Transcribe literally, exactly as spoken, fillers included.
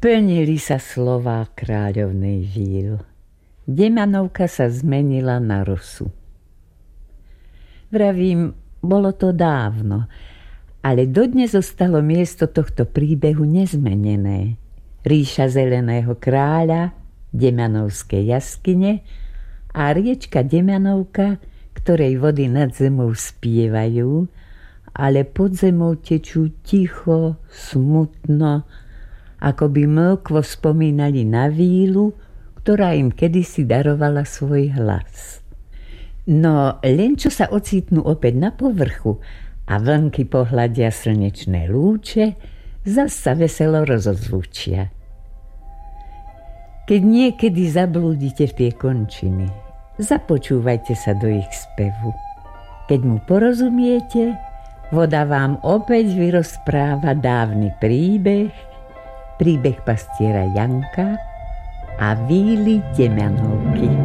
Splnili sa slová kráľovnej víl. Demianovka sa zmenila na rosu. Vravím, bolo to dávno, ale dodnes zostalo miesto tohto príbehu nezmenené. Ríša zeleného kráľa, Demianovské jaskyne a riečka Demianovka, ktorej vody nad zemou spievajú, ale pod zemou tečú ticho, smutno, ako by mĺkvo spomínali na vílu, ktorá im kedysi darovala svoj hlas. No len čo sa ocitnú opäť na povrchu a vlnky pohľadia slnečné lúče, zas sa veselo rozozvučia. Keď niekedy zablúdite v tie končiny, započúvajte sa do ich spevu. Keď mu porozumiete, voda vám opäť vyrozpráva dávny príbeh, príbeh pastiera Janka a víly Demianovky.